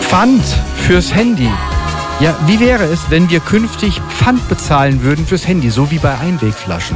Pfand fürs Handy. Ja, wie wäre es, wenn wir künftig Pfand bezahlen würden fürs Handy, so wie bei Einwegflaschen?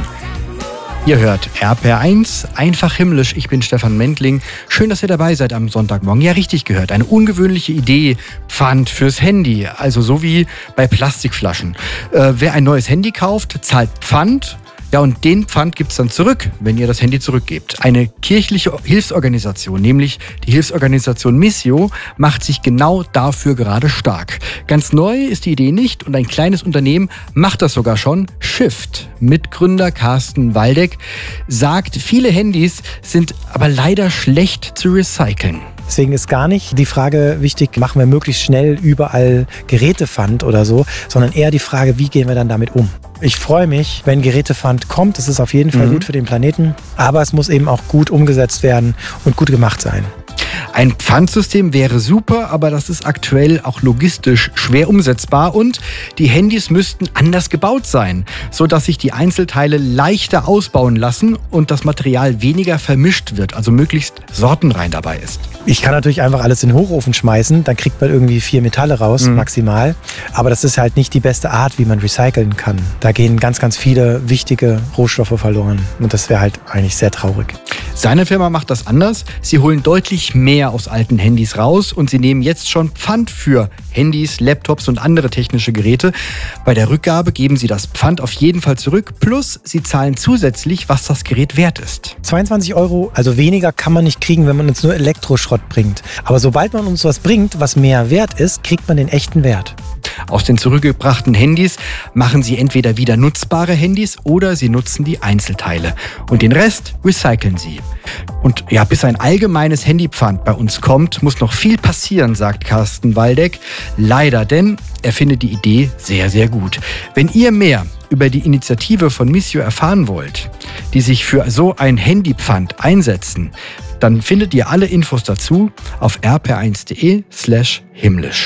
Ihr hört RPR1, einfach himmlisch. Ich bin Stefan Mendling. Schön, dass ihr dabei seid am Sonntagmorgen. Ja, richtig gehört. Eine ungewöhnliche Idee. Pfand fürs Handy. Also so wie bei Plastikflaschen. Wer ein neues Handy kauft, zahlt Pfand. Ja, und den Pfand gibt's dann zurück, wenn ihr das Handy zurückgebt. Eine kirchliche Hilfsorganisation, nämlich die Hilfsorganisation Missio, macht sich genau dafür gerade stark. Ganz neu ist die Idee nicht und ein kleines Unternehmen macht das sogar schon. Shift. Mitgründer Carsten Waldeck sagt, viele Handys sind aber leider schlecht zu recyceln. Deswegen ist gar nicht die Frage wichtig, machen wir möglichst schnell überall Gerätepfand oder so, sondern eher die Frage, wie gehen wir dann damit um? Ich freue mich, wenn Gerätepfand kommt. Das ist auf jeden Fall gut für den Planeten. Aber es muss eben auch gut umgesetzt werden und gut gemacht sein. Ein Pfandsystem wäre super, aber das ist aktuell auch logistisch schwer umsetzbar und die Handys müssten anders gebaut sein, sodass sich die Einzelteile leichter ausbauen lassen und das Material weniger vermischt wird, also möglichst sortenrein dabei ist. Ich kann natürlich einfach alles in den Hochofen schmeißen, dann kriegt man irgendwie 4 Metalle raus, maximal. Aber das ist halt nicht die beste Art, wie man recyceln kann. Da gehen ganz, ganz viele wichtige Rohstoffe verloren und das wäre halt eigentlich sehr traurig. Seine Firma macht das anders. Sie holen deutlich mehr aus alten Handys raus und sie nehmen jetzt schon Pfand für Handys, Laptops und andere technische Geräte. Bei der Rückgabe geben sie das Pfand auf jeden Fall zurück, plus sie zahlen zusätzlich, was das Gerät wert ist. 22 €, also weniger kann man nicht kriegen, wenn man uns nur Elektroschrott bringt. Aber sobald man uns was bringt, was mehr wert ist, kriegt man den echten Wert. Aus den zurückgebrachten Handys machen sie entweder wieder nutzbare Handys oder sie nutzen die Einzelteile. Und den Rest recyceln sie. Und ja, bis ein allgemeines Handypfand bei uns kommt, muss noch viel passieren, sagt Carsten Waldeck. Leider, denn er findet die Idee sehr, sehr gut. Wenn ihr mehr über die Initiative von Missio erfahren wollt, die sich für so ein Handypfand einsetzen, dann findet ihr alle Infos dazu auf rpr1.de/himmlisch.